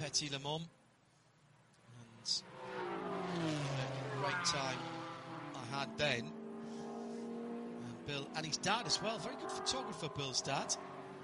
Petit Le Mans. And a great time I had then. And Bill, and his dad as well, very good photographer, Bill's dad.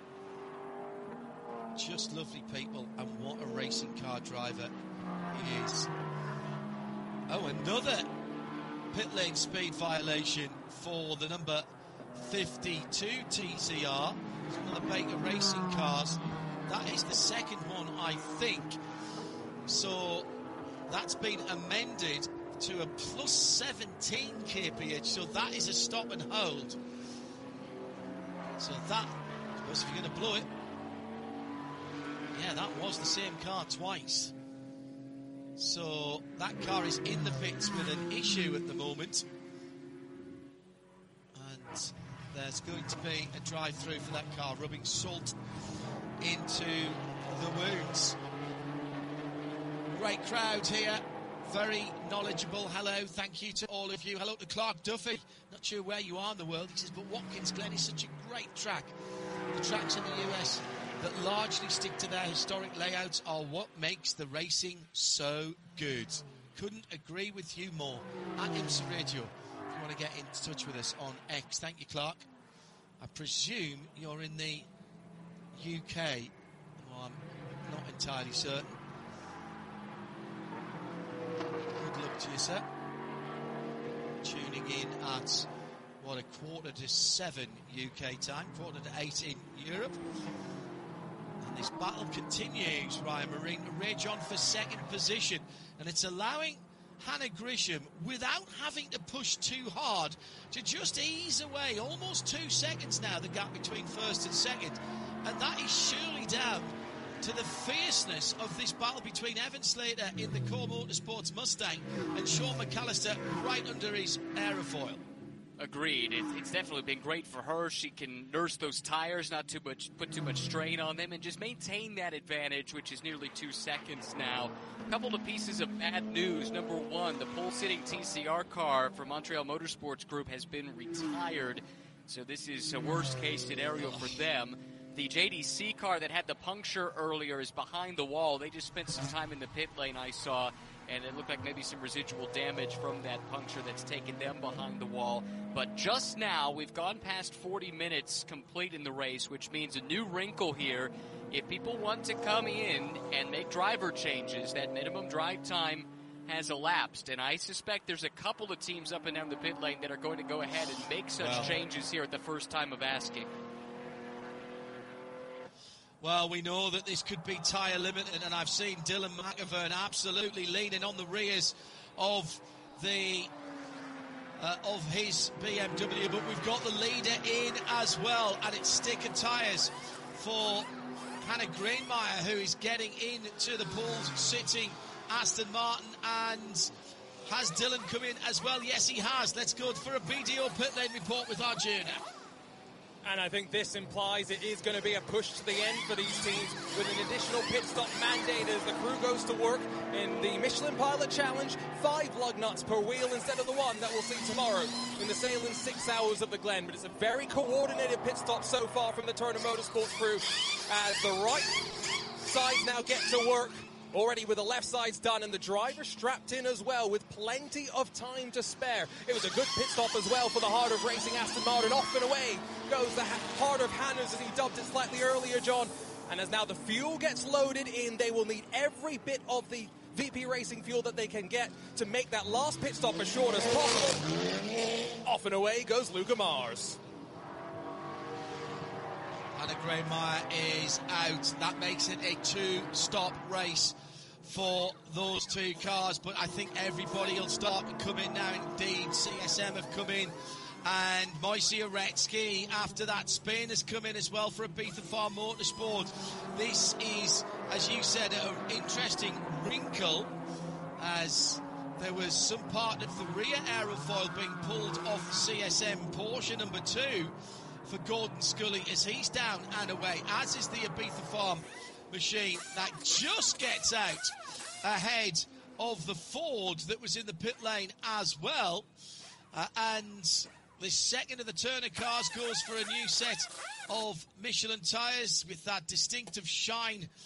Just lovely people, and what a racing car driver he is. Oh, another pit lane speed violation for the number 52 TCR. It's one of the Baker Racing cars. That is the second one, I think. So that's been amended to a plus 17 kph. So that is a stop and hold. So that, I suppose if you're going to blow it, yeah, that was the same car twice. So that car is in the pits with an issue at the moment. And there's going to be a drive-through for that car, rubbing salt into the wounds. Great crowd here, very knowledgeable. Hello, thank you to all of you. Hello to Clark Duffy. Not sure where you are in the world. He says, but Watkins Glen is such a great track. The tracks in the US that largely stick to their historic layouts are what makes the racing so good. Couldn't agree with you more. At IMSA Radio, if you want to get in touch with us on X. Thank you, Clark. I presume you're in the UK. Well, I'm not entirely certain. Good luck to you, sir. Tuning in at, what, 7:15 UK time, 7:45 in Europe. And this battle continues, Ryan Marine. Rage on for second position. And it's allowing Hannah Grisham, without having to push too hard, to just ease away almost 2 seconds now, the gap between first and second. And that is surely down to the fierceness of this battle between Evan Slater in the Core Motorsports Mustang and Sean McAllister right under his aerofoil. Agreed. It's definitely been great for her. She can nurse those tires, not put too much strain on them, and just maintain that advantage, which is nearly 2 seconds now. A couple of pieces of bad news. Number one, the pole-sitting TCR car for Montreal Motorsports Group has been retired, so this is a worst-case scenario for them. The JDC car that had the puncture earlier is behind the wall. They just spent some time in the pit lane, I saw, and it looked like maybe some residual damage from that puncture that's taken them behind the wall. But just now, we've gone past 40 minutes complete in the race, which means a new wrinkle here. If people want to come in and make driver changes, that minimum drive time has elapsed. And I suspect there's a couple of teams up and down the pit lane that are going to go ahead and make such changes here at the first time of asking. Well, we know that this could be tyre limited, and I've seen Dylan McIvern absolutely leaning on the rears of the of his BMW, but we've got the leader in as well, and it's sticker tyres for Hannah Greenmeyer, who is getting into the poles sitting Aston Martin. And has Dylan come in as well? Yes, he has. Let's go for a BDO pit lane report with Arjuna. And I think this implies it is going to be a push to the end for these teams with an additional pit stop mandate as the crew goes to work in the Michelin Pilot Challenge. 5 lug nuts per wheel instead of the one that we'll see tomorrow in the sailing 6 hours of the Glen. But it's a very coordinated pit stop so far from the Turner Motorsports crew as the right sides now get to work. Already with the left sides done and the driver strapped in as well with plenty of time to spare. It was a good pit stop as well for the Heart of Racing Aston Martin. Off and away goes the Heart of Hannah's, as he dubbed it slightly earlier, John. And as now the fuel gets loaded in, they will need every bit of the VP Racing fuel that they can get to make that last pit stop as short as possible. Off and away goes Luca Mars. Hannah Greenmeyer is out. That makes it a 2-stop race for those 2 cars, but I think everybody will start to come in now. Indeed, CSM have come in, and Moise Uretsky, after that spin, has come in as well for Ibiza Farm Motorsport. This is, as you said, an interesting wrinkle, as there was some part of the rear aerofoil being pulled off CSM Porsche number 2 for Gordon Scully, as he's down and away, as is the Ibiza Farm machine that just gets out ahead of the Ford that was in the pit lane as well. And the second of the Turner cars goes for a new set of Michelin tyres with that distinctive shine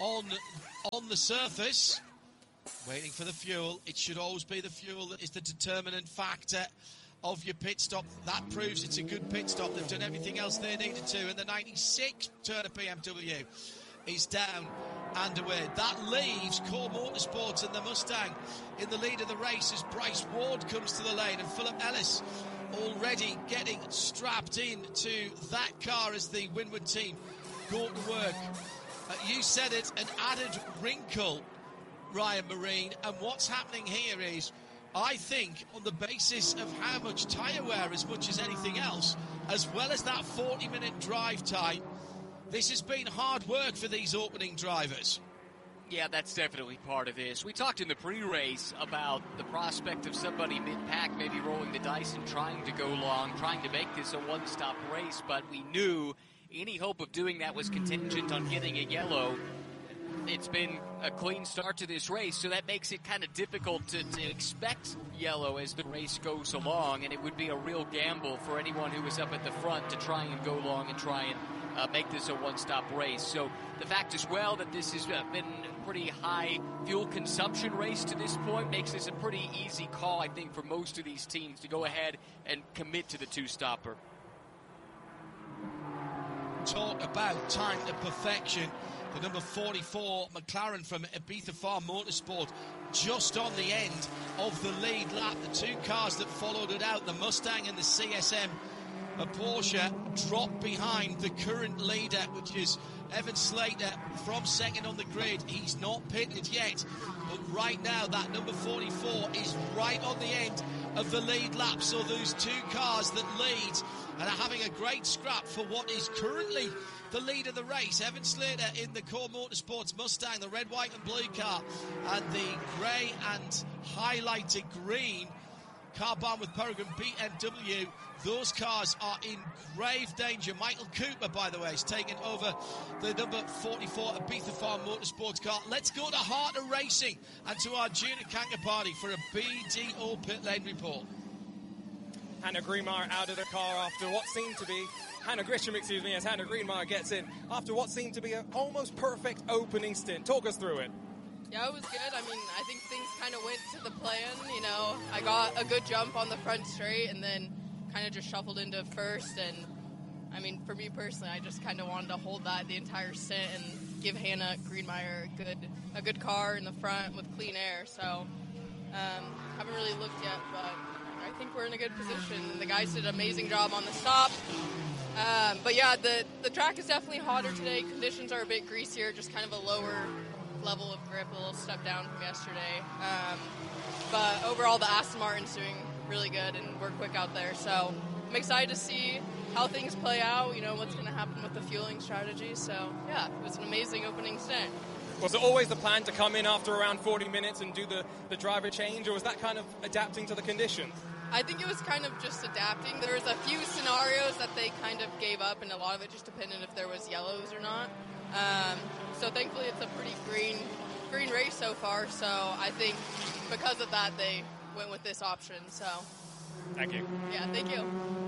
on the surface, waiting for the fuel. It should always be the fuel that is the determinant factor of your pit stop. That proves it's a good pit stop. They've done everything else they needed to, and the 96 Turner BMW is down and away. That leaves Core Motorsports and the Mustang in the lead of the race as Bryce Ward comes to the lane, and Philip Ellis already getting strapped in to that car as the Winward team go to work. You said it, an added wrinkle, Ryan Marine, and what's happening here is, I think, on the basis of how much tyre wear, as much as anything else, as well as that 40-minute drive time, this has been hard work for these opening drivers. Yeah, that's definitely part of this. We talked in the pre-race about the prospect of somebody mid-pack maybe rolling the dice and trying to go long, trying to make this a one-stop race, but we knew any hope of doing that was contingent on getting a yellow. It's been a clean start to this race, so that makes it kind of difficult to expect yellow as the race goes along, and it would be a real gamble for anyone who was up at the front to try and go long and try and make this a one-stop race. So the fact as well that this has been a pretty high fuel consumption race to this point makes this a pretty easy call, I think, for most of these teams to go ahead and commit to the two-stopper. Talk about time to perfection. The number 44 McLaren from Ibiza Farm Motorsport just on the end of the lead lap. The two cars that followed it out, the Mustang and the CSM, a Porsche, dropped behind the current leader, which is Evan Slater from second on the grid. He's not pitted yet, but right now that number 44 is right on the end of the lead lap. So those two cars that lead and are having a great scrap for what is currently the lead of the race. Evan Slater in the Core Motorsports Mustang, the red, white and blue car, and the grey and highlighted green car bound with Peregrine BMW. Those cars are in grave danger. Michael Cooper, by the way, is taking over the number 44 Ibiza Farm Motorsports car. Let's go to Heart of Racing and to our Junior Kanka party for a BDO pit lane report. Hannah Greenmeyer out of the car after what seemed to be Hannah Grisham, as Hannah Greenmeyer gets in after what seemed to be an almost perfect opening stint. Talk us through it. Yeah, it was good. I mean, I think things kind of went to the plan. You know, I got a good jump on the front straight and then kind of just shuffled into first. And, I mean, for me personally, I just kind of wanted to hold that the entire stint and give Hannah Greenmeyer a good car in the front with clean air. So, haven't really looked yet, but I think we're in a good position. The guys did an amazing job on the stop. But yeah, the track is definitely hotter today. Conditions are a bit greasier, just kind of a lower level of grip, a little step down from yesterday. But overall, the Aston Martin's doing really good, and we're quick out there. So I'm excited to see how things play out, you know, what's going to happen with the fueling strategy. So, yeah, it was an amazing opening stint. Was it always the plan to come in after around 40 minutes and do the driver change, or was that kind of adapting to the conditions? I think it was kind of just adapting. There was a few scenarios that they kind of gave up, and a lot of it just depended if there was yellows or not. So thankfully it's a pretty green race so far, so I think because of that they went with this option. So thank you. Yeah, thank you.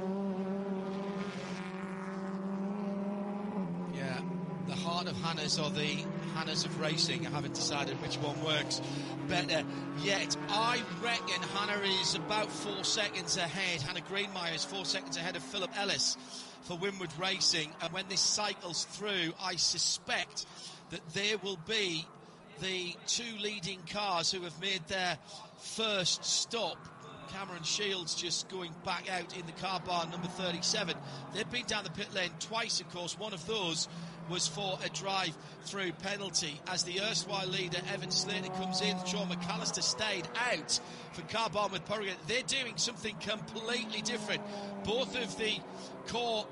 Yeah, the heart of Hannah's or the Hannah's of racing. I haven't decided which one works better yet. I reckon Hannah is about 4 seconds ahead. Hannah Greenmeyer is 4 seconds ahead of Philip Ellis for Winward Racing, and when this cycles through, I suspect that there will be the two leading cars who have made their first stop. Cameron Shields just going back out in the car bar number 37. They've been down the pit lane twice, of course. One of those was for a drive-through penalty. As the erstwhile leader, Evan Slater, comes in, Sean McAllister stayed out for car bar with Peregrine. They're doing something completely different. Both of the core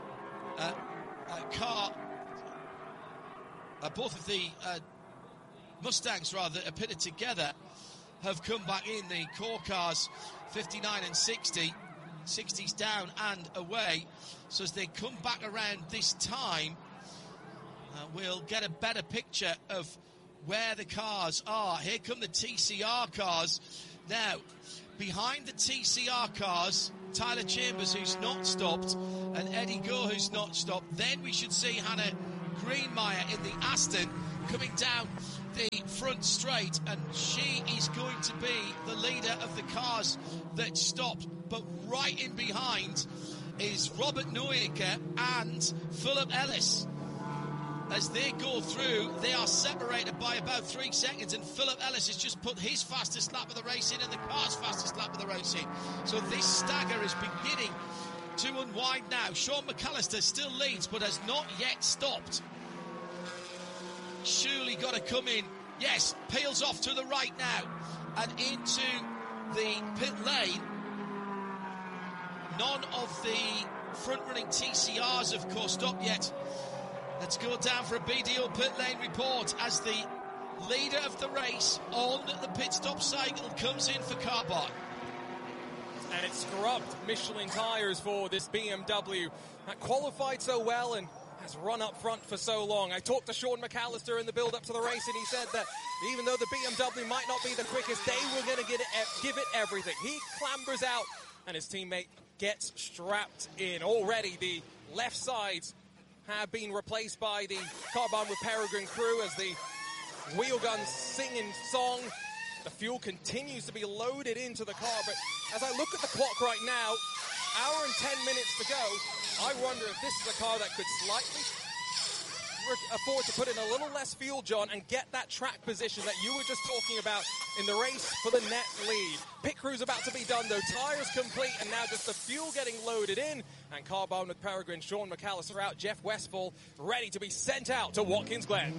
both of the Mustangs, rather, are pitted together, have come back in. The core cars 59 and 60, 60's down and away. So as they come back around this time, we'll get a better picture of where the cars are. Here come the TCR cars. Now, behind the TCR cars, Tyler Chambers, who's not stopped, and Eddie Gore, who's not stopped. Then we should see Hannah Greenmeyer in the Aston coming down the front straight, and she is going to be the leader of the cars that stopped. But right in behind is Robert Neuiker and Philip Ellis. As they go through, they are separated by about 3 seconds, and Philip Ellis has just put his fastest lap of the race in and the car's fastest lap of the race in. So this stagger is beginning to unwind now. Sean McAllister still leads, but has not yet stopped. Surely got to come in. Yes, peels off to the right now and into the pit lane. None of the front-running TCRs, of course, stopped yet. Let's go down for a BDO pit lane report as the leader of the race on the pit stop cycle comes in for Carbon. And it's scrubbed Michelin tyres for this BMW that qualified so well and has run up front for so long. I talked to Sean McAllister in the build-up to the race, and he said that even though the BMW might not be the quickest, they were going to give it everything. He clambers out, and his teammate gets strapped in. Already the left sides have been replaced by the Carbon with Peregrine crew as the wheel guns singing song. The fuel continues to be loaded into the car, but as I look at the clock right now, hour and 10 minutes to go, I wonder if this is a car that could slightly afford to put in a little less fuel, John, and get that track position that you were just talking about in the race for the net lead. Pit crew's about to be done, though. Tyres complete, and now just the fuel getting loaded in. And Carbon with Peregrine, Sean McAllister out, Jeff Westphal ready to be sent out to Watkins Glen.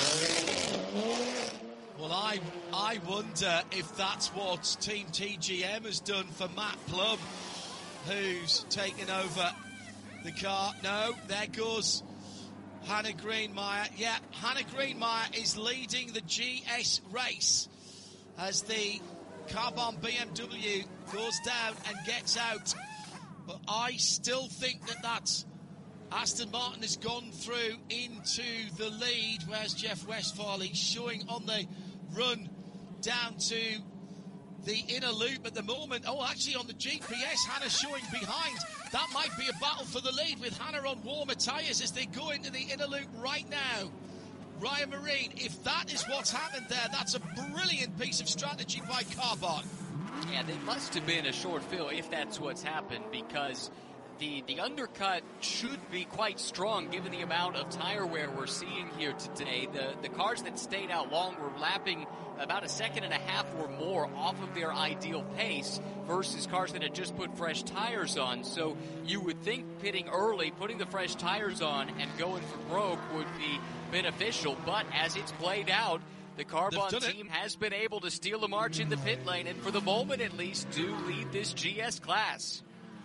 Well, I wonder if that's what Team TGM has done for Matt Plum, who's taken over the car. No, there goes Hannah Greenmeyer. Yeah, Hannah Greenmeyer is leading the GS race as the Carbon BMW goes down and gets out. But I still think that Aston Martin has gone through into the lead, whereas Jeff Westphal is showing on the run down to the inner loop at the moment. Oh, actually on the GPS, Hannah's showing behind. That might be a battle for the lead with Hannah on warmer tyres as they go into the inner loop right now. Ryan Marine, if that is what's happened there, that's a brilliant piece of strategy by Carbon. Yeah, they must have been a short fill if that's what's happened, because the undercut should be quite strong given the amount of tire wear we're seeing here today. The cars that stayed out long were lapping about 1.5 seconds or more off of their ideal pace versus cars that had just put fresh tires on. So you would think pitting early, putting the fresh tires on and going for broke would be beneficial, but as it's played out, the Carbon team has been able to steal a march in the pit lane and for the moment at least do lead this GS class.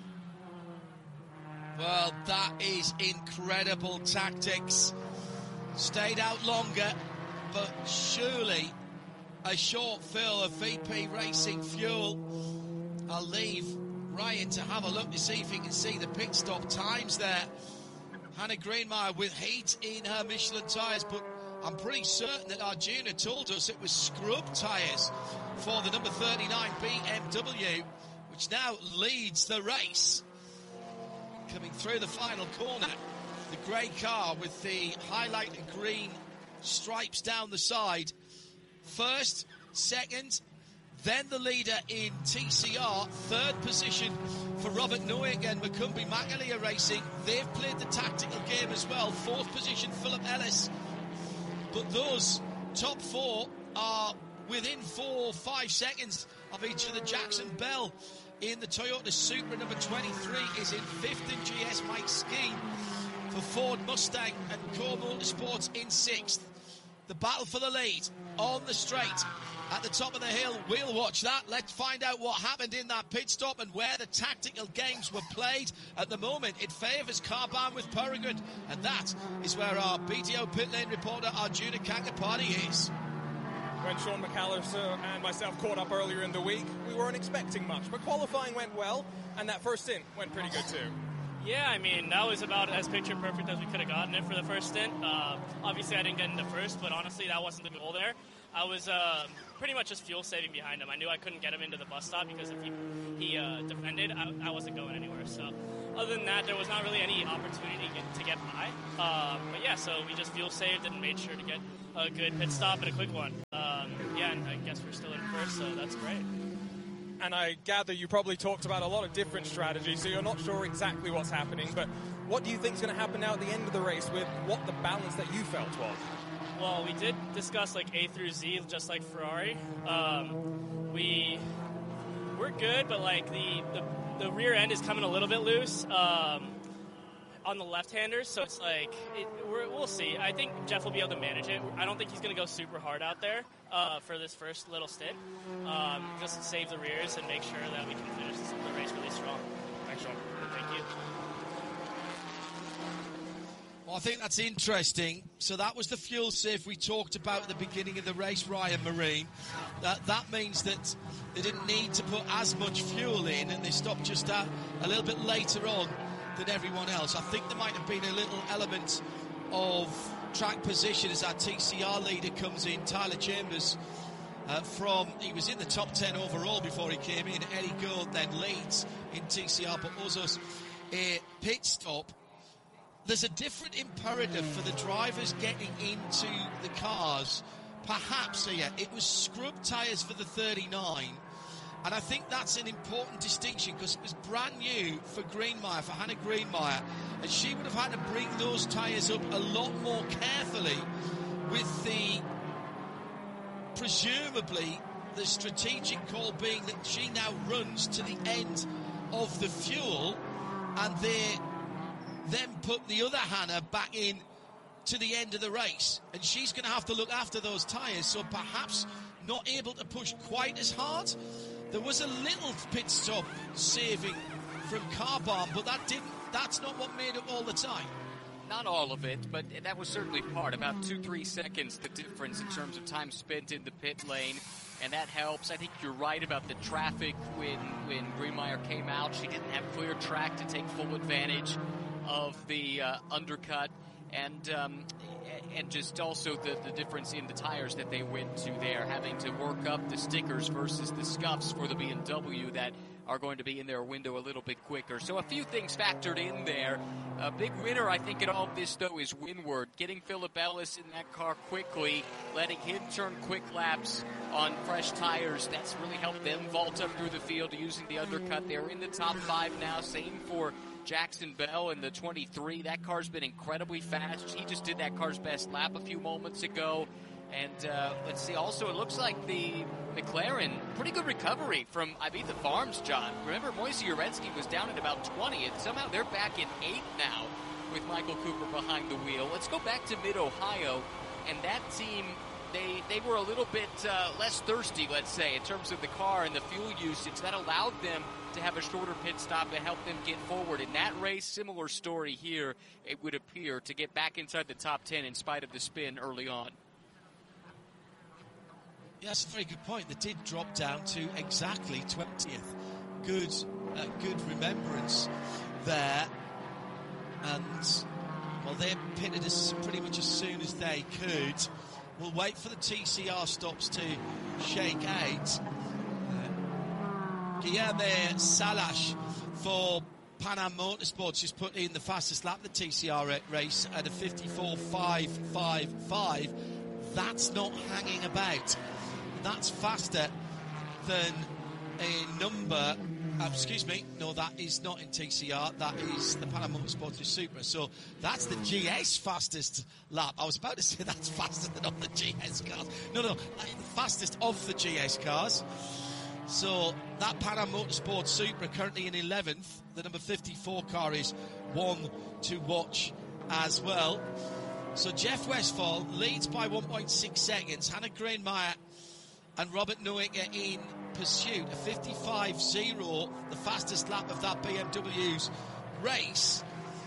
Well, that is incredible tactics. Stayed out longer, but surely a short fill of VP Racing fuel. I'll leave Ryan to have a look to see if he can see the pit stop times there. Hannah Greenmeyer with heat in her Michelin tyres, but I'm pretty certain that Arjuna told us it was scrub tyres for the number 39 BMW, which now leads the race. Coming through the final corner, the grey car with the highlighted green stripes down the side. First, second, then the leader in TCR. Third position for Robert Neuick and Macumbi Magalia Racing. They've played the tactical game as well. Fourth position, Philip Ellis. But those top four are within 4 or 5 seconds of each other. Jackson Bell in the Toyota Supra, number 23, is in 5th in GS. Mike Skeen for Ford Mustang and Core Motorsports in 6th. The battle for the lead on the straight at the top of the hill. We'll watch that. Let's find out what happened in that pit stop and where the tactical games were played. At the moment, it favours Carbon with Peregrine, and that is where our BDO pit lane reporter Arjuna Kankapati is. When Sean McAllister and myself caught up earlier in the week, we weren't expecting much, but qualifying went well, and that first stint went pretty good too. Yeah, I mean, that was about as picture perfect as we could have gotten it for the first stint. Obviously, I didn't get into first, but honestly, that wasn't the goal there. I was pretty much just fuel saving behind him. I knew I couldn't get him into the bus stop because if he defended, I wasn't going anywhere. So other than that, there was not really any opportunity to get by. But yeah, so we just fuel saved and made sure to get a good pit stop and a quick one. Yeah, and I guess we're still in first, so that's great. And I gather you probably talked about a lot of different strategies, so you're not sure exactly what's happening, but what do you think is going to happen now at the end of the race with what the balance that you felt was? Well, we did discuss like A through Z, just like Ferrari. We're good, but like the rear end is coming a little bit loose on the left-handers, so it's like we'll see. I think Jeff will be able to manage it. I don't think he's going to go super hard out there for this first little stint. Just save the rears and make sure that we can finish the race really strong. Thanks, Sean. Thank you. Well, I think that's interesting. So that was the fuel save we talked about at the beginning of the race, Ryan Marine. That means that they didn't need to put as much fuel in, and they stopped just a little bit later on than everyone else. I think there might have been a little element of track position as our TCR leader comes in, Tyler Chambers. He was in the top 10 overall before he came in. Eddie Gould then leads in TCR, but Ozos a pit stop. There's a different imperative for the drivers getting into the cars. Perhaps here, it was scrub tyres for the 39. And I think that's an important distinction because it was brand new for Greenmeyer, for Hannah Greenmeyer. And she would have had to bring those tyres up a lot more carefully with presumably the strategic call being that she now runs to the end of the fuel and then put the other Hannah back in to the end of the race. And she's going to have to look after those tyres, so perhaps not able to push quite as hard. There was a little pit stop saving from Carbarn, but that's not what made it all the time. Not all of it, but that was certainly part. About 2-3 seconds the difference in terms of time spent in the pit lane, and that helps. I think you're right about the traffic when Greenmeyer came out. She didn't have clear track to take full advantage of the undercut, and just also the difference in the tires that they went to there, having to work up the stickers versus the scuffs for the BMW that are going to be in their window a little bit quicker. So a few things factored in there. A big winner, I think, in all of this, though, is Winward. Getting Philip Ellis in that car quickly, letting him turn quick laps on fresh tires. That's really helped them vault up through the field using the undercut. They're in the top 5 now. Same for Jackson Bell in the 23. That car's been incredibly fast. He just did that car's best lap a few moments ago. And let's see, also it looks like the McLaren, pretty good recovery from Ibiza Farms, John. Remember, Moise Uretsky was down at about 20, and somehow they're back in 8 now with Michael Cooper behind the wheel. Let's go back to Mid-Ohio, and that team, they were a little bit less thirsty, let's say, in terms of the car and the fuel usage. That allowed them to have a shorter pit stop and help them get forward. In that race, similar story here, it would appear, to get back inside the top 10 in spite of the spin early on. Yeah, that's a very good point. They did drop down to exactly 20th. Good remembrance there. And, well, they pitted us pretty much as soon as they could. We'll wait for the TCR stops to shake out. Guilherme Salas for Pan Am Motorsports just put in the fastest lap of the TCR race at a 54.555. That's not hanging about. That's faster than a number. No, that is not in TCR. That is the Pan Am Motorsports Supra. So that's the GS fastest lap. I was about to say that's faster than all the GS cars. No, the fastest of the GS cars. So that Pan Am Motorsports Supra currently in 11th. The number 54 car is one to watch as well. So Jeff Westphal leads by 1.6 seconds. Hannah Greenmeyer and Robert Nowick in pursuit. A 55.0, the fastest lap of that BMW's race.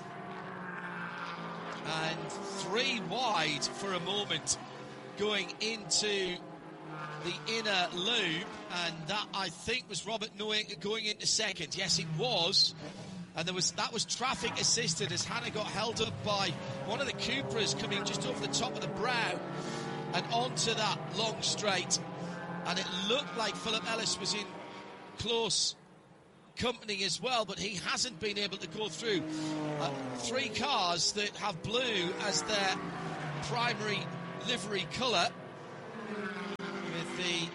And 3 wide for a moment going into the inner loop. And that, I think, was Robert Nowick going into second. Yes, it was. And that was traffic assisted as Hannah got held up by one of the Cupras coming just over the top of the brow and onto that long straight. And it looked like Philip Ellis was in close company as well, but he hasn't been able to go through. 3 cars that have blue as their primary livery colour with the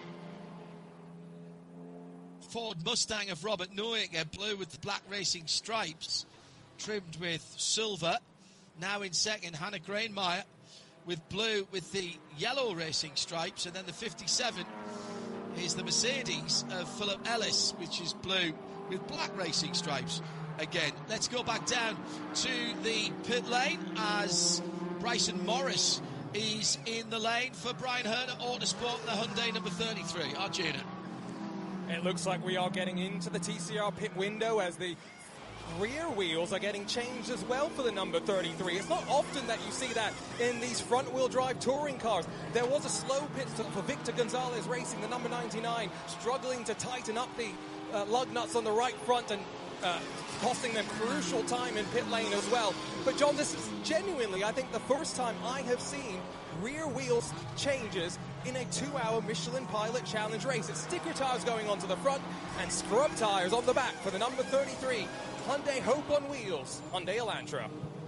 Ford Mustang of Robert Neuinger, blue with the black racing stripes, trimmed with silver. Now in second, Hannah Grainmeyer with blue with the yellow racing stripes, and then the 57 is the Mercedes of Philip Ellis, which is blue with black racing stripes. Again, let's go back down to the pit lane as Bryson Morris is in the lane for Brian Herter Autosport, the Hyundai number 33. Arjuna. It looks like we are getting into the TCR pit window as the rear wheels are getting changed as well for the number 33. It's not often that you see that in these front-wheel drive touring cars. There was a slow pit stop for Victor Gonzalez Racing, the number 99, struggling to tighten up the lug nuts on the right front and costing them crucial time in pit lane as well. But John, this is genuinely, I think, the first time I have seen rear wheels changes in a 2-hour Michelin Pilot Challenge race. It's sticker tires going onto the front and scrub tires on the back for the number 33 Hyundai Hope on wheels, Hyundai Elantra.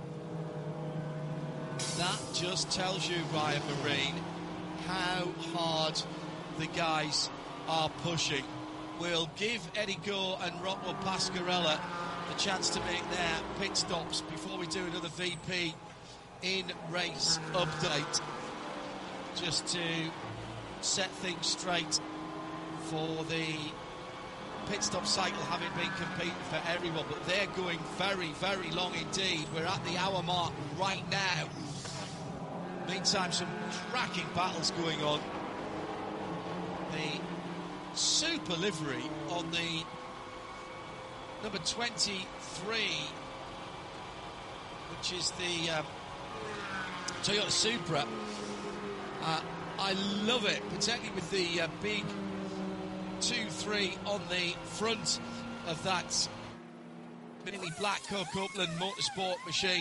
That just tells you, Ryan Marine, how hard the guys are pushing. We'll give Eddie Gore and Rocco Pasquarella the chance to make their pit stops before we do another VP in race update, just to set things straight for the pit stop cycle having been competing for everyone. But they're going very, very long indeed. We're at the hour mark right now. Meantime, some cracking battles going on. The super livery on the number 23, which is the Toyota Supra. I love it, particularly with the big 2-3 on the front of that mini black Copeland Motorsport machine.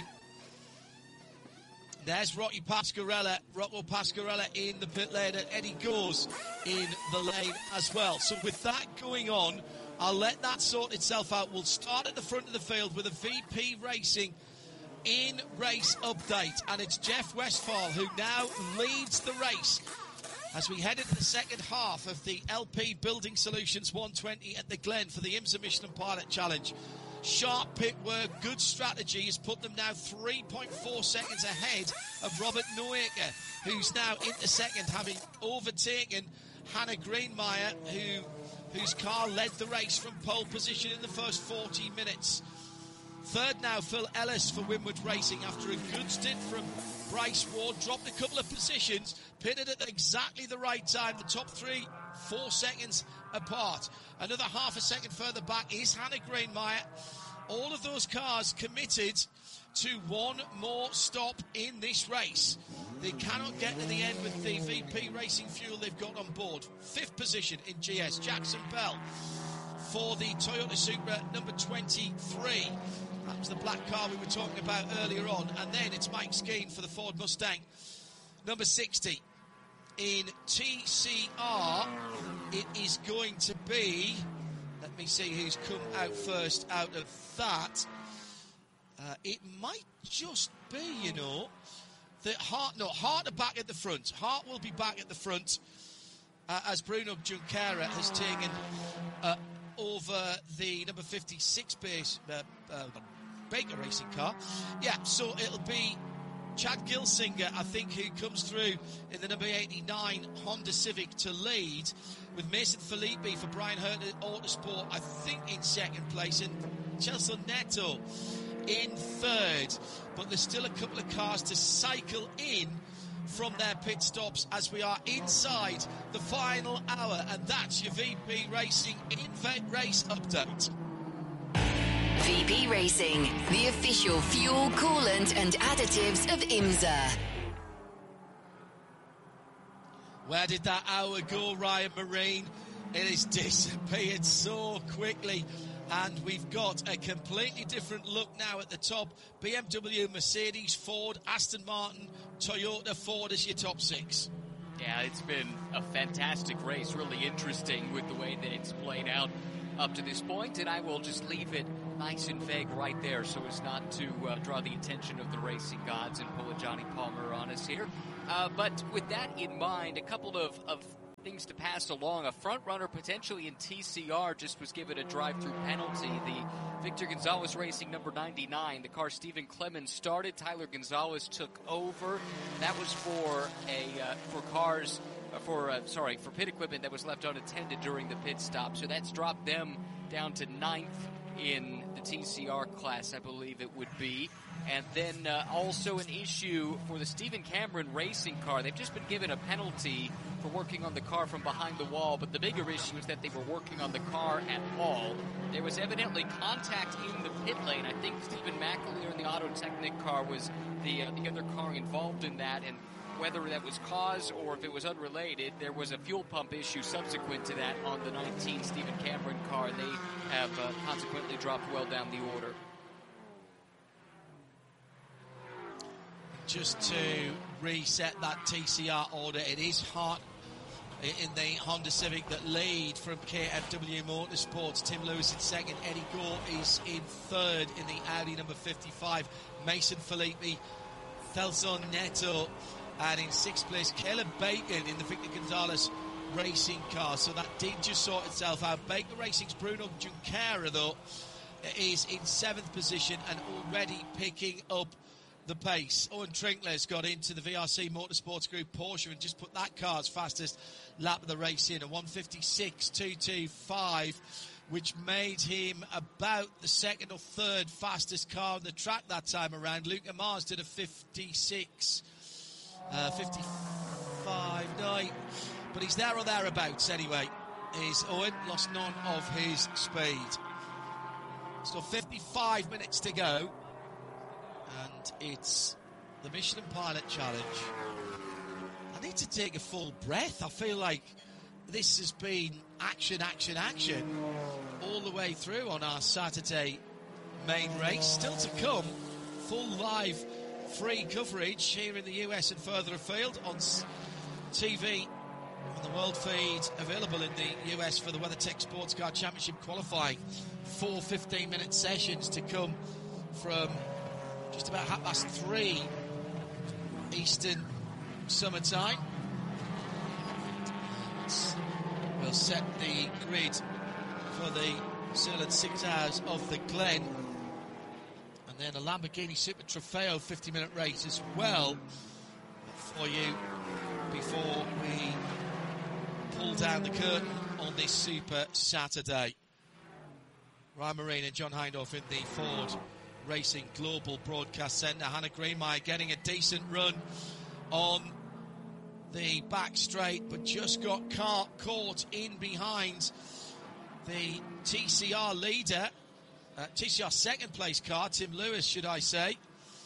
There's Rocco Pasquarella in the pit lane, and Eddie Gore's in the lane as well. So with that going on, I'll let that sort itself out. We'll start at the front of the field with a VP Racing in race update, and it's Jeff Westphal who now leads the race as we head into the second half of the LP Building Solutions 120 at the Glen for the IMSA Michelin Pilot Challenge. Sharp pit work, good strategy has put them now 3.4 seconds ahead of Robert Neuinger, who's now into second, having overtaken Hannah Grainmeyer, whose car led the race from pole position in the first 40 minutes. Third now, Phil Ellis for Winwood Racing after a good stint from Bryce Ward, dropped a couple of positions, pitted at exactly the right time, the top 3-4 seconds apart. Another half a second further back is Hannah Grainmeyer. All of those cars committed to one more stop in this race. They cannot get to the end with the VP Racing fuel they've got on board. Fifth position in GS, Jackson Bell for the Toyota Supra number 23. That was the black car we were talking about earlier on. And then it's Mike Skeen for the Ford Mustang number 60. In TCR, it is going to be, let me see who's come out first out of that. It might just be, that Hart are back at the front. Hart will be back at the front as Bruno Junqueira has taken over the number 56 base Baker Racing car. Yeah, so it'll be Chad Gilsinger, I think, who comes through in the number 89 Honda Civic to lead, with Mason Filippi for Brian Herter Autosport, I think, in second place, and Chelsea Neto in third. But there's still a couple of cars to cycle in from their pit stops as we are inside the final hour, and that's your VP Racing in race update. VP Racing, the official fuel, coolant and additives of IMSA. Where did that hour go, Ryan Marine? It has disappeared so quickly, and we've got a completely different look now at the top. BMW, Mercedes, Ford, Aston Martin, Toyota, Ford as your top six. Yeah, it's been a fantastic race, really interesting with the way that it's played out up to this point, and I will just leave it nice and vague right there so as not to draw the attention of the racing gods and pull a Johnny Palmer on us here. But with that in mind, a couple of things to pass along. A front runner potentially in TCR just was given a drive-through penalty. The Victor Gonzalez Racing number 99, the car Stephen Clemens started. Tyler Gonzalez took over. That was for pit equipment that was left unattended during the pit stop. So that's dropped them down to 9th in the TCR class, I believe it would be. And then also an issue for the Stephen Cameron racing car. They've just been given a penalty for working on the car from behind the wall, but the bigger issue is that they were working on the car at all. There was evidently contact in the pit lane. I think Stephen McAleer in the Auto Technic car was the other car involved in that, and whether that was cause or if it was unrelated, there was a fuel pump issue subsequent to that on the 19 Stephen Cameron car. They have consequently dropped well down the order. Just to reset that TCR order, it is Hart in the Honda Civic that lead from KFW Motorsports. Tim Lewis in second. Eddie Gore is in third in the Audi number 55. Mason Filippi, Thelson Neto, and in sixth place, Caleb Bacon in the Victor Gonzalez racing car. So that did just sort itself out. Baker Racing's Bruno Junqueira, though, is in seventh position and already picking up the pace. Owen Trinkler's got into the VRC Motorsports Group Porsche and just put that car's fastest lap of the race in, a 156.225, which made him about the second or third fastest car on the track that time around. Luca Mars did a 55.9, but he's there or thereabouts anyway. Owen lost none of his speed. So 55 minutes to go. And it's the Michelin Pilot Challenge. I need to take a full breath. I feel like this has been action all the way through on our Saturday main race. Still to come, full live free coverage here in the US and further afield on TV on the world feed available in the US for the WeatherTech Sports Car Championship qualifying. 4 15-minute sessions to come from just about 3:30 Eastern summertime. We'll set the grid for the Sirland 6 Hours of the Glen. And then a Lamborghini Super Trofeo 50-minute race as well for you before we pull down the curtain on this Super Saturday. Ryan Marine and John Hindhaugh in the Ford Racing Global Broadcast Centre. Hannah Greenmeyer getting a decent run on the back straight, but just got caught in behind the TCR leader, TCR second place car, Tim Lewis, should I say.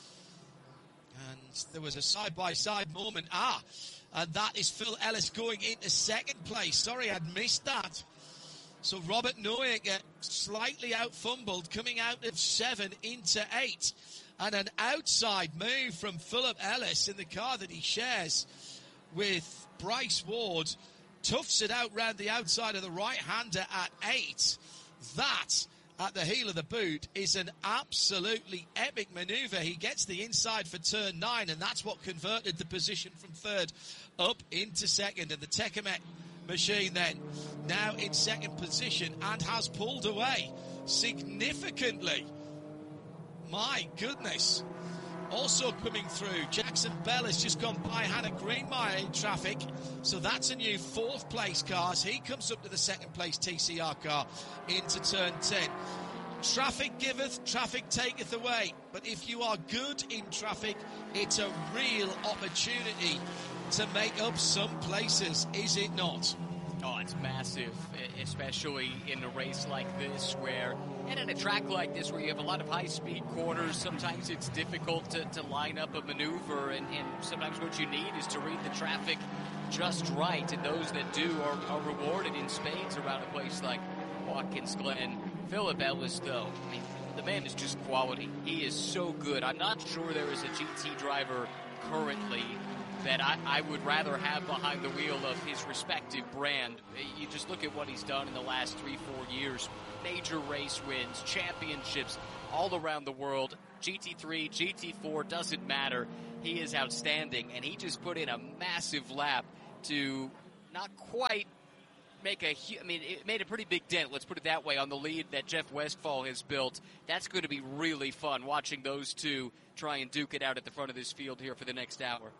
And there was a side-by-side moment. And that is Phil Ellis going into second place. Sorry, I'd missed that. So Robert Noyack slightly out-fumbled, coming out of 7 into 8. And an outside move from Philip Ellis in the car that he shares with Bryce Ward. Toughs it out round the outside of the right-hander at 8. That, at the heel of the boot, is an absolutely epic manoeuvre. He gets the inside for turn 9, and that's what converted the position from third up into second. And the Techemet machine then now in second position and has pulled away significantly. My goodness. Also coming through, Jackson Bell has just gone by Hannah Greenmeyer in traffic, so that's a new fourth place car. So he comes up to the second place TCR car into turn 10. Traffic giveth, traffic taketh away. But if you are good in traffic, it's a real opportunity to make up some places, is it not? Oh, it's massive, especially in a race like this and in a track like this where you have a lot of high-speed corners. Sometimes it's difficult to line up a maneuver, and sometimes what you need is to read the traffic just right, and those that do are rewarded in spades around a place like Watkins Glen. Philip Ellis, though, I mean, the man is just quality. He is so good. I'm not sure there is a GT driver currently that I would rather have behind the wheel of his respective brand. You just look at what he's done in the last 3-4 years. Major race wins, championships all around the world. GT3, GT4, doesn't matter. He is outstanding, and he just put in a massive lap to not quite make it made a pretty big dent, let's put it that way, on the lead that Jeff Westphal has built. That's going to be really fun watching those two try and duke it out at the front of this field here for the next hour.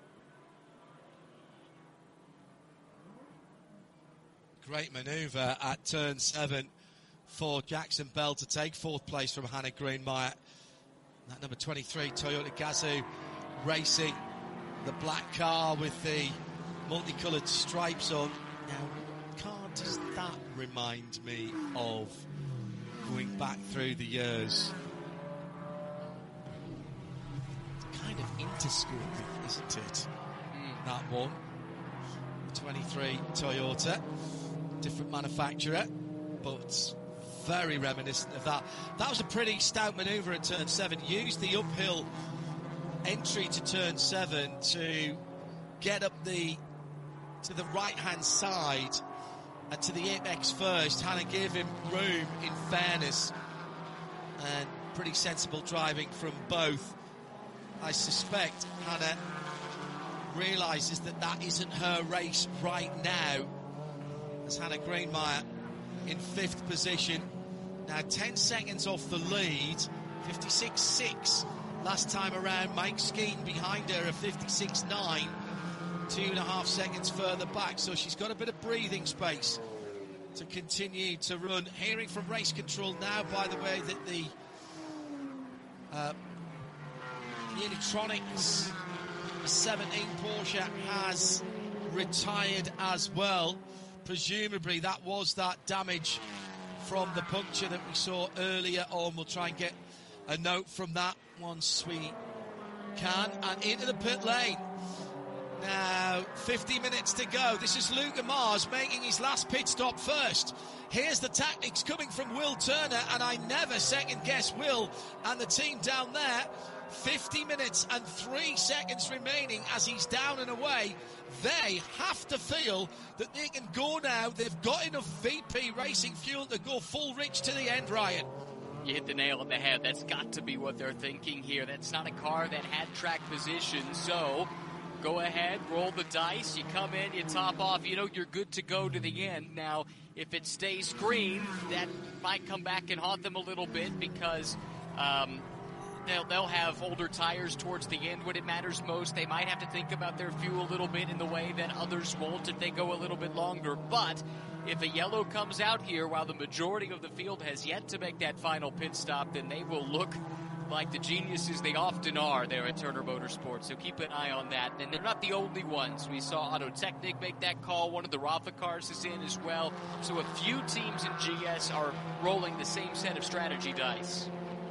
Great maneuver at turn 7 for Jackson Bell to take 4th place from Hannah Greenmeyer. That number 23 Toyota Gazoo racing the black car with the multicoloured stripes on. Now, car does that remind me of going back through the years? It's kind of Interscope, isn't it? That one. 23 Toyota. Different manufacturer, but very reminiscent of that. That was a pretty stout manoeuvre at turn 7. Used the uphill entry to turn 7 to get up to the right-hand side and to the apex first. Hannah gave him room, in fairness, and pretty sensible driving from both. I suspect Hannah realises that that isn't her race right now, as Hannah Greenmeyer in 5th position. Now 10 seconds off the lead, 56.6 last time around. Mike Skeen behind her at 56.9, 2.5 seconds further back, so she's got a bit of breathing space to continue to run. Hearing from race control now, by the way, that the Unitronics 17 Porsche has retired as well. Presumably that was that damage from the puncture that we saw earlier on. We'll try and get a note from that once we can. And into the pit lane. Now, 50 minutes to go. This is Luca Mars making his last pit stop first. Here's the tactics coming from Will Turner, and I never second guess Will and the team down there. 50 minutes and 3 seconds remaining as he's down and away. They have to feel that they can go now. They've got enough VP Racing fuel to go full rich to the end, Ryan. You hit the nail on the head. That's got to be what they're thinking here. That's not a car that had track position, so go ahead, roll the dice. You come in, you top off, you know you're good to go to the end. Now, if it stays green, that might come back and haunt them a little bit because they'll have older tires towards the end when it matters most. They might have to think about their fuel a little bit in the way that others won't if they go a little bit longer. But if a yellow comes out here while the majority of the field has yet to make that final pit stop, then they will look like the geniuses they often are there at Turner Motorsports. So keep an eye on that. And they're not the only ones. We saw Auto Technic make that call. One of the Rafa cars is in as well. So a few teams in GS are rolling the same set of strategy dice.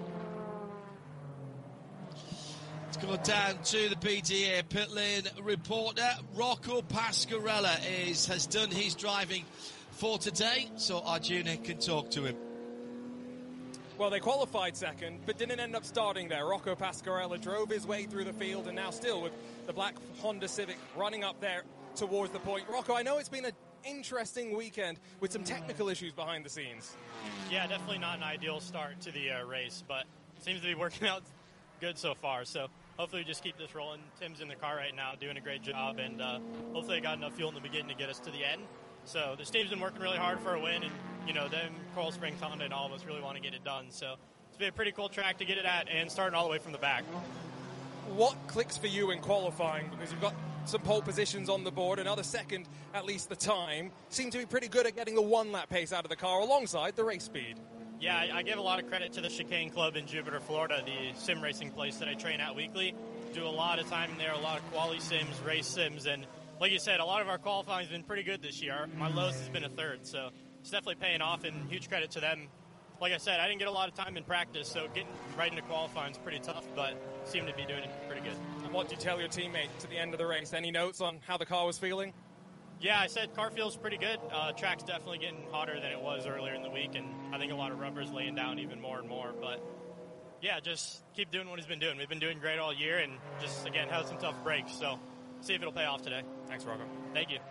Let's go down to the PTA pit lane reporter. Rocco Pascarella has done his driving for today, so Arjuna can talk to him. Well, they qualified second, but didn't end up starting there. Rocco Pascarella drove his way through the field, and now still with the black Honda Civic running up there towards the point. Rocco, I know it's been an interesting weekend with some technical issues behind the scenes. Yeah, definitely not an ideal start to the race, but seems to be working out good so far. So hopefully we just keep this rolling. Tim's in the car right now doing a great job, and hopefully I got enough fuel in the beginning to get us to the end. So this team's been working really hard for a win, and, you know, them, Coral Springs, Honda, and all of us really want to get it done. So it's been a pretty cool track to get it at, and starting all the way from the back. What clicks for you in qualifying? Because you've got some pole positions on the board, another second, at least the time. Seem to be pretty good at getting the one-lap pace out of the car alongside the race speed. Yeah, I give a lot of credit to the Chicane Club in Jupiter, Florida, the sim racing place that I train at weekly. Do a lot of time in there, a lot of quali sims, race sims, and like you said, a lot of our qualifying has been pretty good this year. My lowest has been a third, so it's definitely paying off, and huge credit to them. Like I said, I didn't get a lot of time in practice, so getting right into qualifying is pretty tough, but seem to be doing it pretty good. And what did you tell your teammate to the end of the race? Any notes on how the car was feeling? Yeah, I said car feels pretty good. Track's definitely getting hotter than it was earlier in the week, and I think a lot of rubber's laying down even more and more, but yeah, just keep doing what he's been doing. We've been doing great all year, and just, again, had some tough breaks, so see if it'll pay off today. Thanks, Rocco. Thank you.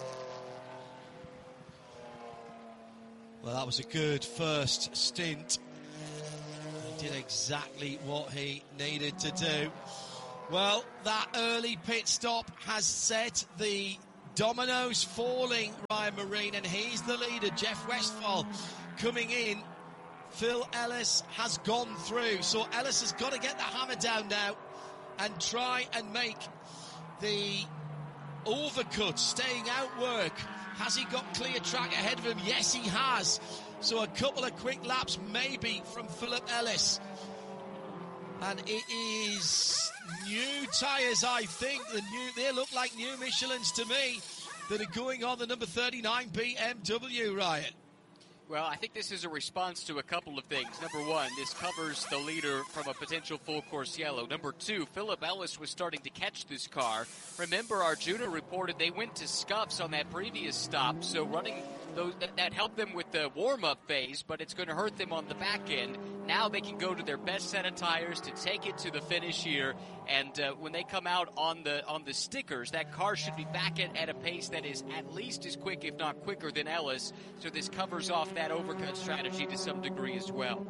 Well, that was a good first stint. He did exactly what he needed to do. Well, that early pit stop has set the dominoes falling, Ryan Marine, and he's the leader. Jeff Westphal coming in. Phil Ellis has gone through, so Ellis has got to get the hammer down now and try and make the overcut, staying out work. Has he got clear track ahead of him? Yes, he has. So a couple of quick laps maybe from Philip Ellis. And it is new tyres, I think. They look like new Michelins to me that are going on the number 39 BMW, Ryan. Well, I think this is a response to a couple of things. Number one, this covers the leader from a potential full course yellow. Number two, Philip Ellis was starting to catch this car. Remember, Arjuna reported they went to scuffs on that previous stop, so running those that helped them with the warm-up phase, but it's going to hurt them on the back end. Now they can go to their best set of tires to take it to the finish here, and when they come out on the stickers, that car should be back at a pace that is at least as quick, if not quicker, than Ellis. So this covers off that overcut strategy to some degree as well.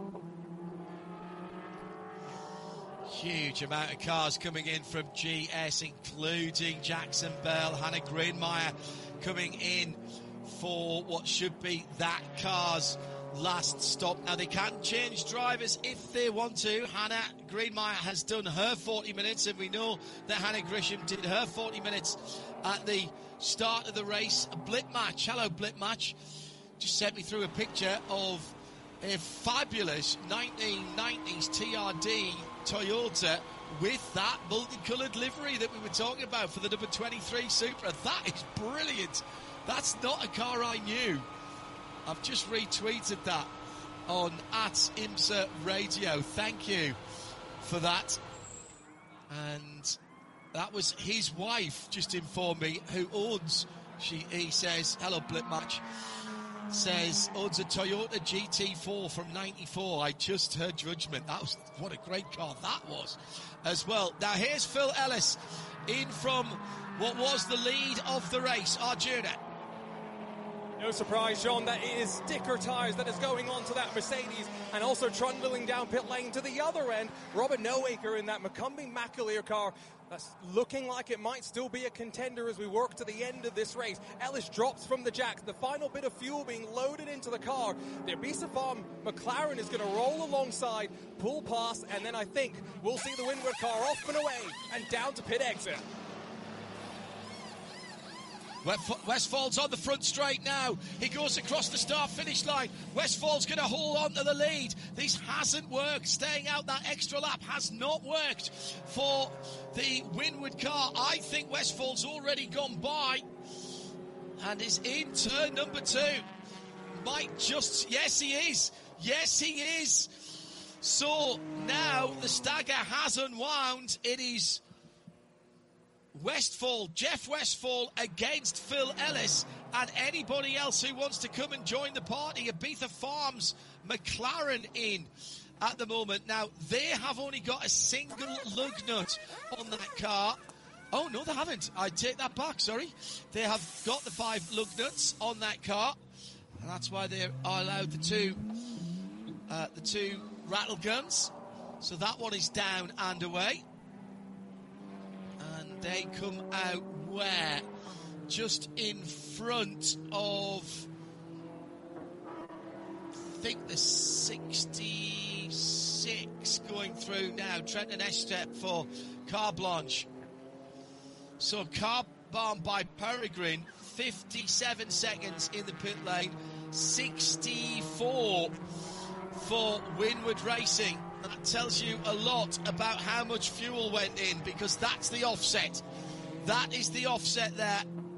Huge amount of cars coming in from GS, including Jackson Bell, Hannah Greenmeyer coming in for what should be that car's last stop. Now, they can change drivers if they want to. Hannah Greenmeyer has done her 40 minutes, and we know that Hannah Grisham did her 40 minutes at the start of the race. A blip match. Hello, blip match. Just sent me through a picture of a fabulous 1990s TRD Toyota with that multicoloured livery that we were talking about for the number 23 Supra. That is brilliant. That's not a car I knew. I've just retweeted that on @IMSA Radio. Thank you for that. And that was his wife, just informed me, who owns, he says, hello Blip Match, says, owns a Toyota GT4 from 94. I just heard judgment. That was, what a great car that was as well. Now here's Phil Ellis in from what was the lead of the race, Arjuna. No surprise, John, that it is sticker tyres that is going on to that Mercedes, and also trundling down pit lane to the other end, Robert Noaker in that McCumbee McAleer car. That's looking like it might still be a contender as we work to the end of this race. Ellis drops from the jack, the final bit of fuel being loaded into the car. The Ibiza Farm McLaren is going to roll alongside, pull past, and then I think we'll see the Windward car off and away and down to pit exit. Westphal's on the front straight now. He goes across the start-finish line. Westphal's going to hold on to the lead. This hasn't worked. Staying out that extra lap has not worked for the Windward car. I think Westphal's already gone by and is in turn number 2. Might just... Yes, he is. Yes, he is. So now the stagger has unwound. It is Westphal, Jeff Westphal against Phil Ellis, and anybody else who wants to come and join the party. Ibiza Farms McLaren in at the moment. Now, they have only got a single lug nut on that car. Oh, no, they haven't. I take that back, sorry. They have got the 5 lug nuts on that car, and that's why they are allowed the two rattle guns. So that one is down and away. And they come out where? Just in front of, I think, the 66 going through now. Trenton Estep for Car Blanche. So Car Bomb by Peregrine, 57 seconds in the pit lane, 64 for Windward Racing. That tells you a lot about how much fuel went in, because that's the offset. That is the offset there.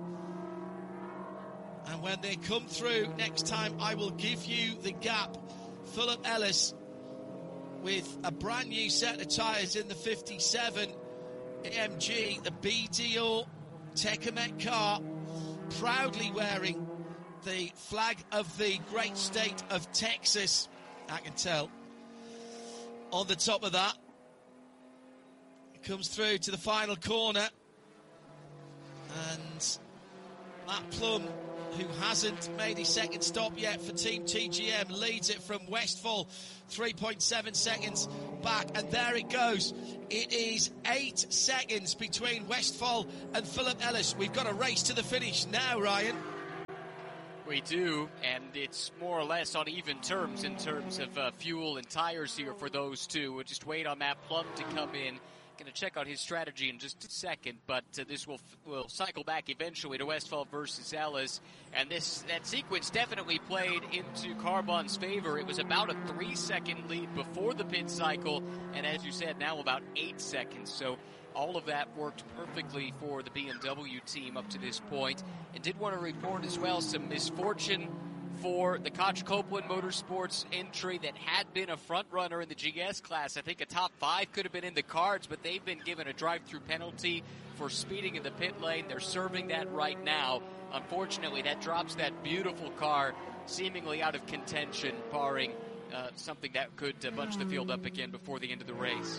And when they come through next time, I will give you the gap. Philip Ellis with a brand new set of tyres in the 57 AMG, the BDO Tecumseh car, proudly wearing the flag of the great state of Texas, I can tell. On the top of that, it comes through to the final corner. And Matt Plum, who hasn't made his second stop yet for Team TGM, leads it from Westphal, 3.7 seconds back, and there it goes. It is 8 seconds between Westphal and Philip Ellis. We've got a race to the finish now, Ryan. We do, and it's more or less on even terms in terms of fuel and tires here for those two. We'll just wait on Matt Plum to come in. Going to check out his strategy in just a second, but this will cycle back eventually to Westphal versus Ellis, and that sequence definitely played into Carbon's favor. It was about a 3-second lead before the pit cycle, and as you said, now about 8 seconds. So all of that worked perfectly for the BMW team up to this point. And did want to report as well some misfortune for the Koch Copeland Motorsports entry that had been a front runner in the GS class. I think a top 5 could have been in the cards, but they've been given a drive-through penalty for speeding in the pit lane. They're serving that right now. Unfortunately, that drops that beautiful car seemingly out of contention, barring something that could bunch the field up again before the end of the race.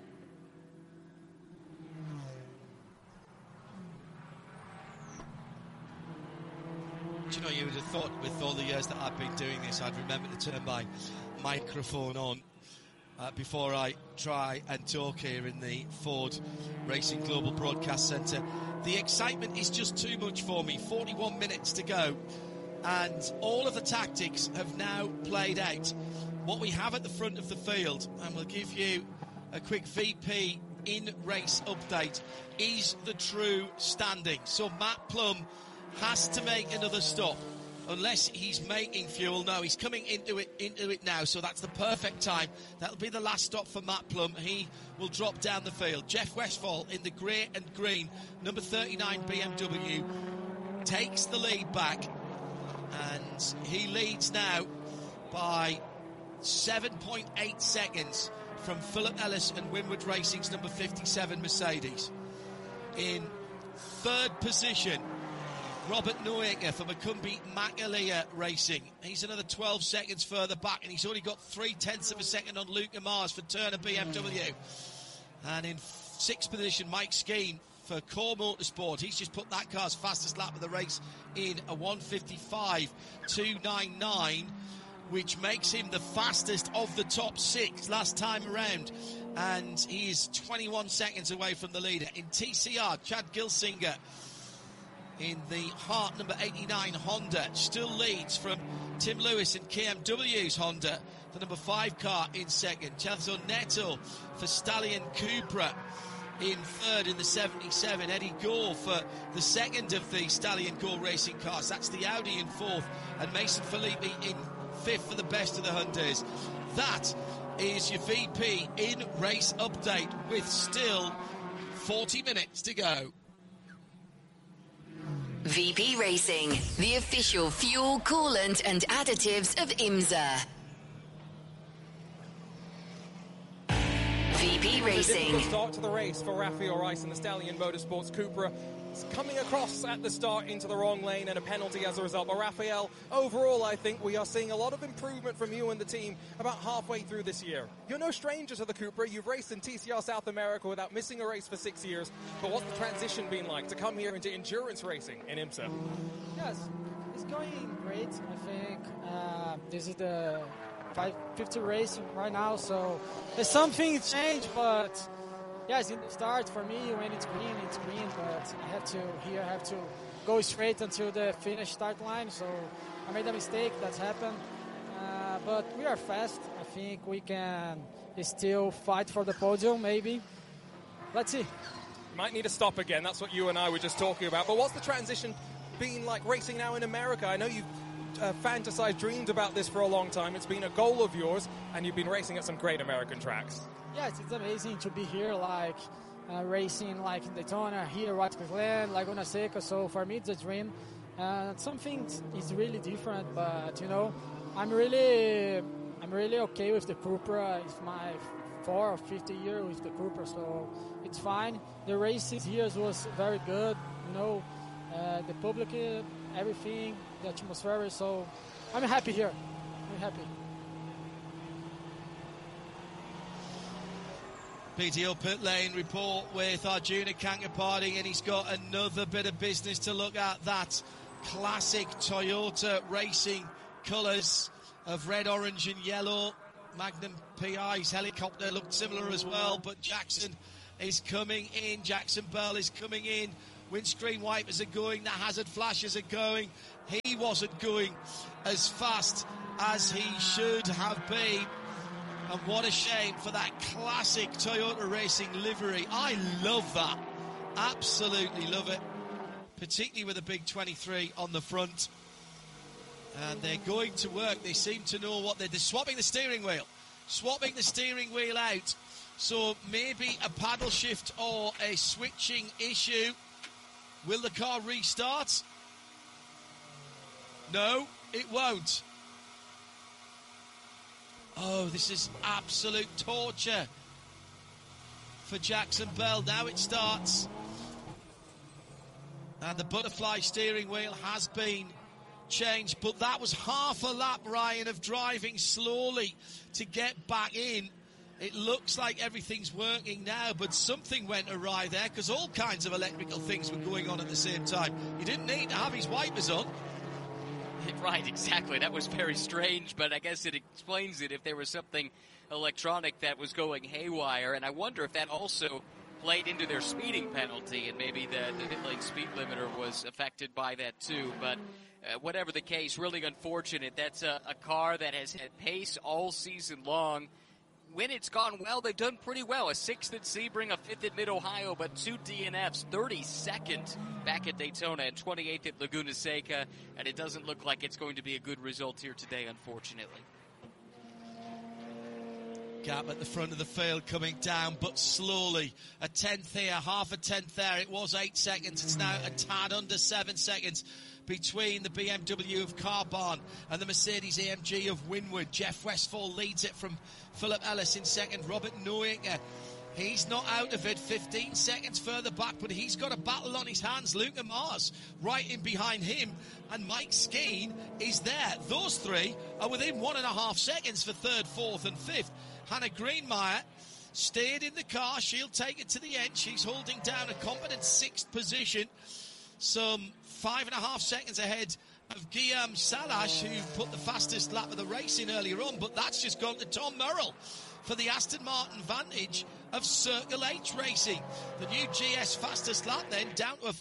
Do you know, you would have thought with all the years that I've been doing this, I'd remember to turn my microphone on before I try and talk here in the Ford Racing Global Broadcast Centre. The excitement is just too much for me. 41 minutes to go, and all of the tactics have now played out. What we have at the front of the field, and we'll give you a quick VP in-race update, is the true standing. So Matt Plum has to make another stop unless he's making fuel. No, he's coming into it now, so that's the perfect time. That'll be the last stop for Matt Plum. He will drop down the field. Jeff Westphal in the grey and green, number 39 BMW, takes the lead back, and he leads now by 7.8 seconds from Philip Ellis and Winward Racing's number 57 Mercedes. In third position, Robert Neuecker for Macumbi Makalia Racing. He's another 12 seconds further back, and he's only got 0.3 of a second on Luke Mars for Turner BMW. And in sixth position, Mike Skeen for Core Motorsport. He's just put that car's fastest lap of the race in a 1:55.299, which makes him the fastest of the top 6 last time around. And he is 21 seconds away from the leader. In TCR, Chad Gilsinger in the Hart number 89 Honda still leads from Tim Lewis in KMW's Honda, the number 5 car in second. Chazo Neto for Stallion Cupra in third in the 77. Eddie Gore for the second of the Stallion Gore racing cars. That's the Audi in fourth. And Mason Filippi in fifth for the best of the Hyundais. That is your VP in race update with still 40 minutes to go. VP Racing, the official fuel, coolant and additives of IMSA. VP Racing. A start to the race for Rafael Rice and the Stallion Motorsports Cupra. It's coming across at the start into the wrong lane and a penalty as a result. But Rafael, overall, I think we are seeing a lot of improvement from you and the team about halfway through this year. You're no stranger to the Cupra. You've raced in TCR South America without missing a race for 6 years. But what's the transition been like to come here into endurance racing in IMSA? Yes, it's going great. I think this is the 550 race right now, so there's something changed, but yes, in the start for me, when it's green, but I have to go straight until the finish start line, so I made a mistake, that's happened, but we are fast. I think we can still fight for the podium, maybe. Let's see. Might need to stop again, that's what you and I were just talking about, but what's the transition been like racing now in America? I know you've fantasized, dreamed about this for a long time. It's been a goal of yours, and you've been racing at some great American tracks. Yes, it's amazing to be here, like racing like in Daytona, here, Watkins Glen, Laguna Seca. So for me, it's a dream. Something is really different, but you know, I'm really okay with the Cupra. It's my 4th or 5th year with the Cupra, so it's fine. The races here was very good. You know, the public, everything, the atmosphere. So I'm happy here. I'm happy. BDO Pit Lane report with Arjuna Kankapati, and he's got another bit of business to look at. That classic Toyota racing colours of red, orange and yellow. Magnum PI's helicopter looked similar as well, but Jackson is coming in. Jackson Bell is coming in. Windscreen wipers are going. The hazard flashes are going. He wasn't going as fast as he should have been. And what a shame for that classic Toyota Racing livery. I love that. Absolutely love it. Particularly with a big 23 on the front. And they're going to work. They seem to know what they're swapping the steering wheel. Swapping the steering wheel out. So maybe a paddle shift or a switching issue. Will the car restart? No, it won't. Oh, this is absolute torture for Jackson Bell. Now it starts. And the butterfly steering wheel has been changed. But that was half a lap, Ryan, of driving slowly to get back in. It looks like everything's working now, but something went awry there because all kinds of electrical things were going on at the same time. He didn't need to have his wipers on. Right, exactly. That was very strange, but I guess it explains it if there was something electronic that was going haywire. And I wonder if that also played into their speeding penalty, and maybe the pit lane speed limiter was affected by that too. But whatever the case, really unfortunate. That's a car that has had pace all season long. When it's gone well, they've done pretty well. A 6th at Sebring, a 5th at Mid-Ohio, but 2 DNFs, 32nd back at Daytona and 28th at Laguna Seca, and it doesn't look like it's going to be a good result here today, unfortunately. Gap at the front of the field coming down, but slowly. A 10th here, half a 10th there. It was 8 seconds. It's now a tad under 7 seconds between the BMW of Carbon and the Mercedes-AMG of Winwood. Jeff Westphal leads it from Philip Ellis in second. Robert Noaker, he's not out of it, 15 seconds further back, but he's got a battle on his hands. Luca Mars right in behind him, and Mike Skeen is there. Those three are within 1.5 seconds for third, fourth and fifth. Hannah Greenmeyer stayed in the car. She'll take it to the end. She's holding down a competent 6th position, some 5.5 seconds ahead of Guillaume Salash, who put the fastest lap of the race in earlier on, but that's just gone to Tom Merrill for the Aston Martin Vantage of Circle H Racing. The new GS fastest lap then down to a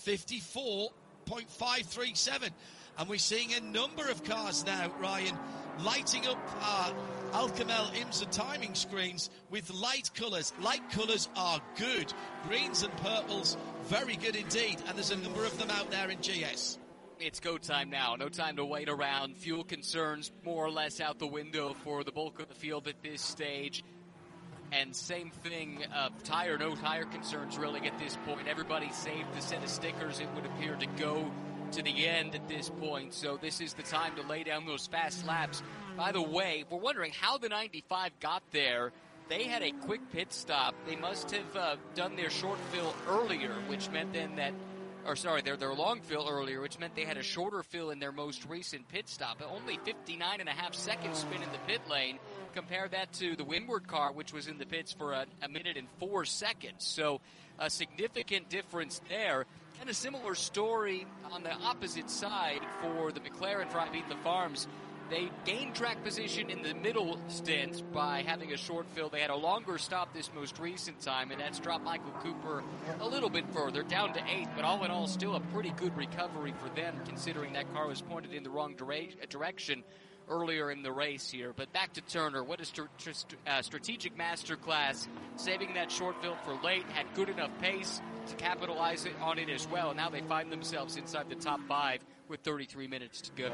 54.537. And we're seeing a number of cars now, Ryan, lighting up Alcamel IMSA timing screens with light colours. Light colours are good. Greens and purples, very good indeed. And there's a number of them out there in GS. It's go time now. No time to wait around. Fuel concerns more or less out the window for the bulk of the field at this stage. And same thing, no tire concerns really at this point. Everybody saved the set of stickers. It would appear to go to the end at this point. So this is the time to lay down those fast laps. By the way, if we're wondering how the 95 got there, they had a quick pit stop. They must have done their short fill earlier, which meant then that their long fill earlier, which meant they had a shorter fill in their most recent pit stop. Only 59.5 seconds spin in the pit lane. Compare that to the Windward car, which was in the pits for a minute and 4 seconds. So a significant difference there. And a similar story on the opposite side for the McLaren for Ibiza Farms. They gained track position in the middle stint by having a short fill. They had a longer stop this most recent time, and that's dropped Michael Cooper a little bit further, down to 8th. But all in all, still a pretty good recovery for them, considering that car was pointed in the wrong direction earlier in the race here. But back to Turner. What a strategic masterclass, saving that short fill for late, had good enough pace to capitalize on it as well. Now they find themselves inside the top 5 with 33 minutes to go.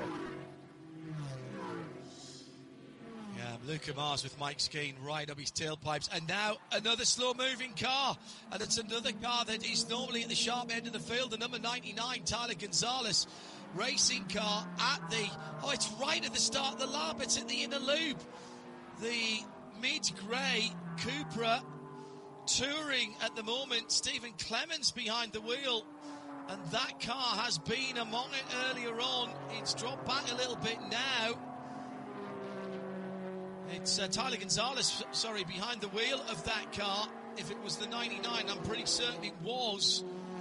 Yeah, Luca Mars with Mike Skeen right up his tailpipes. And now another slow-moving car. And it's another car that is normally at the sharp end of the field. The number 99, Tyler Gonzalez, racing car at the... Oh, it's right at the start of the lap. It's at the inner loop. The mid-grey Cupra touring at the moment. Stephen Clemens behind the wheel. And that car has been among it earlier on. It's dropped back a little bit now. It's Tyler Gonzalez, behind the wheel of that car. if it was the 99. I'm pretty certain it was.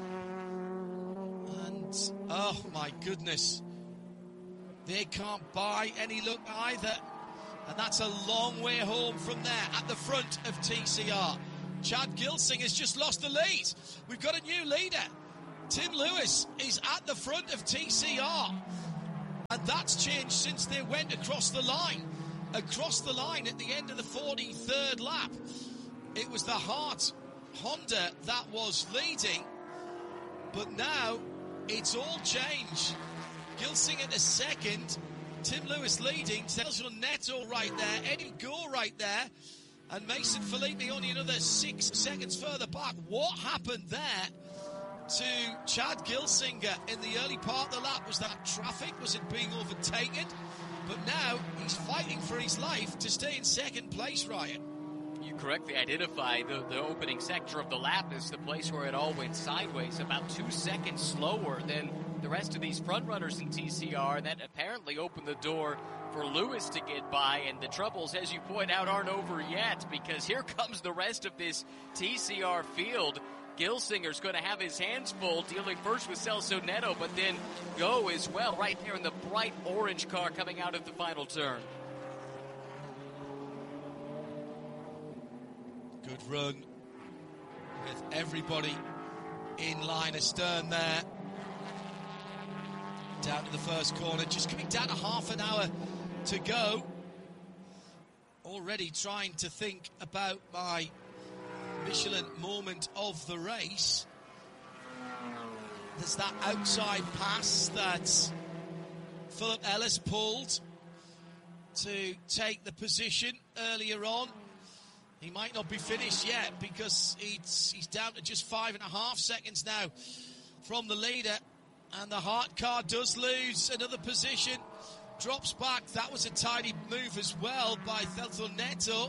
And, oh my goodness, they can't buy any luck either. And that's a long way home from there at the front of TCR. Chad Gilsing has just lost the lead. We've got a new leader. Tim Lewis is at the front of TCR. And that's changed since they went across the line. Across the line at the end of the 43rd lap. It was the Hart Honda that was leading. But now it's all changed. Gilsing at the second. Tim Lewis leading. Sergio Neto right there. Eddie Gore right there. And Mason Filippi only another 6 seconds further back. What happened there to Chad Gilsinger in the early part of the lap? Was that traffic? Was it being overtaken? But now he's fighting for his life to stay in second place, Ryan. You correctly identify the opening sector of the lap as the place where it all went sideways, about 2 seconds slower than the rest of these front runners in TCR. That apparently opened the door for Lewis to get by, and the troubles, as you point out, aren't over yet, because here comes the rest of this TCR field. Gilsinger's going to have his hands full, dealing first with Celso Neto, but then Go as well, right there in the bright orange car coming out of the final turn. Good run with everybody in line astern there. Down to the first corner, just coming down to half an hour to go. Already trying to think about my Michelin moment of the race. There's that outside pass that Philip Ellis pulled to take the position earlier on. He might not be finished yet because he's down to just 5.5 seconds now from the leader. And the Hart car does lose another position. Drops back. That was a tidy move as well by Celso Neto.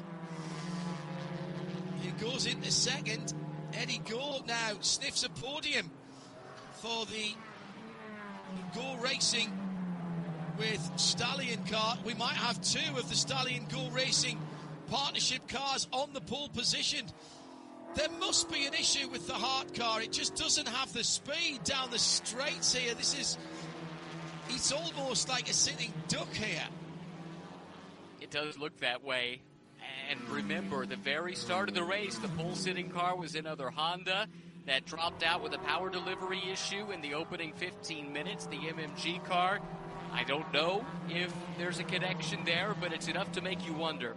He goes into second. Eddie Gore now sniffs a podium for the Gore Racing with Stallion car. We might have two of the Stallion Gore Racing partnership cars on the pole position. There must be an issue with the Hart car. It just doesn't have the speed down the straights here. It's almost like a sitting duck here. It does look that way. And remember, the very start of the race, the pole-sitting car was another Honda that dropped out with a power delivery issue in the opening 15 minutes, the MMG car. I don't know if there's a connection there, but it's enough to make you wonder.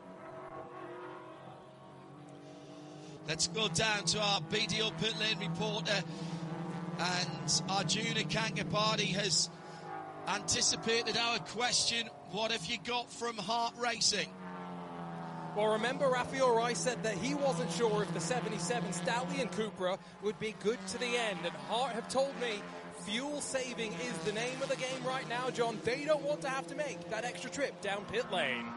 Let's go down to our BDO pit lane reporter, and Arjuna Kankapati has anticipated our question. What have you got from Hart Racing? Well, remember, Rafael Rice said that he wasn't sure if the 77 Stallion Cupra would be good to the end, and Hart have told me fuel saving is the name of the game right now, John. They don't want to have to make that extra trip down pit lane.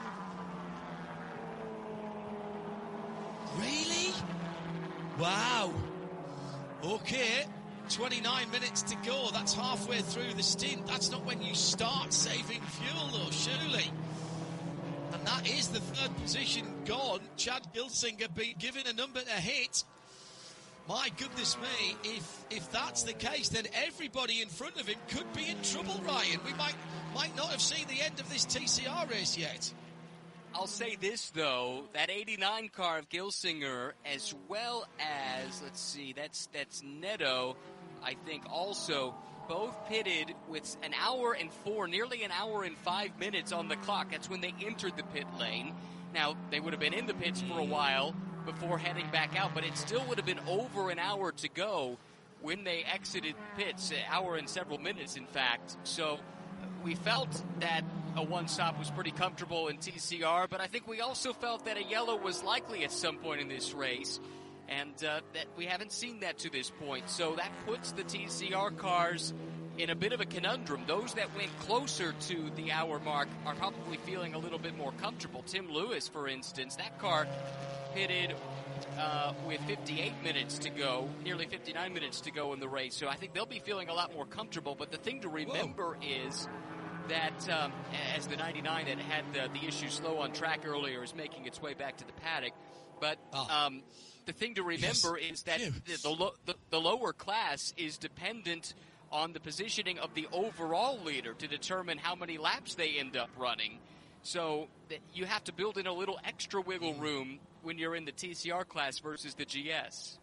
Really? Wow. Okay. 29 minutes to go. That's halfway through the stint. That's not when you start saving fuel, though, surely. And that is the third position gone. Chad Gilsinger being given a number to hit. My goodness me, if that's the case, then everybody in front of him could be in trouble, Ryan. We might not have seen the end of this TCR race yet. I'll say this, though, that 89 car of Gilsinger, as well as, let's see, that's Neto, I think also, both pitted with an hour and 4, nearly an hour and 5 minutes on the clock. That's when they entered the pit lane. Now, they would have been in the pits for a while before heading back out, but it still would have been over an hour to go when they exited pits, an hour and several minutes, in fact. So we felt that a one-stop was pretty comfortable in TCR, but I think we also felt that a yellow was likely at some point in this race, and that we haven't seen that to this point. So that puts the TCR cars in a bit of a conundrum. Those that went closer to the hour mark are probably feeling a little bit more comfortable. Tim Lewis, for instance, that car pitted with 58 minutes to go, nearly 59 minutes to go in the race. So I think they'll be feeling a lot more comfortable. But the thing to remember is that as the 99 that had the issue slow on track earlier is making its way back to the paddock, But the thing to remember is that the lower class is dependent on the positioning of the overall leader to determine how many laps they end up running. So you have to build in a little extra wiggle room when you're in the TCR class versus the GS.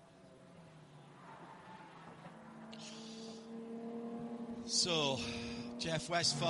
So, Jeff Westphal